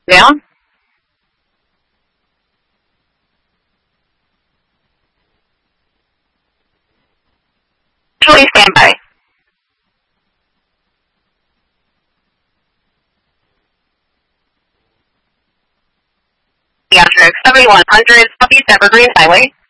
Down. Please stand by. Theatrics 7100 Southeast Evergreen Highway.